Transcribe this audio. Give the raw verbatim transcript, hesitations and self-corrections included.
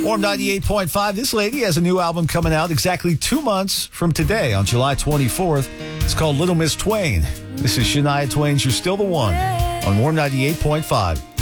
Warm ninety-eight point five. This lady has a new album coming out exactly two months from today on July twenty-fourth. It's called Little Miss Twain. This is Shania Twain's You're Still the One on Warm ninety-eight point five.